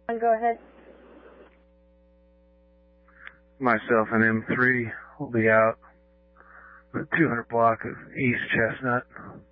Go ahead. Myself and M3 will be out the 200 block of East Chestnut.